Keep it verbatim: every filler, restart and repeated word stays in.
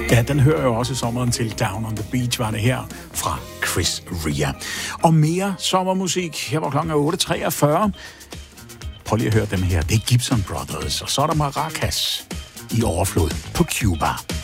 Ja, den hører jo også sommeren til. Down on the Beach var det her fra Chris Rea. Og mere sommermusik. Her var klokken otte treogfyrre. Prøv lige at høre dem her. Det er Gibson Brothers, og så er der Maracas i overflod på Cuba.